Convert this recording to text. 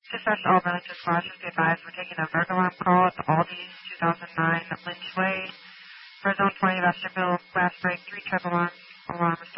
Dispatch to all Burlington squads, be advised we're taking a burglar alarm call at the Aldi's 2009 Lynch Way. For Zone 20, Vestibule, glass break, 3 trip alarm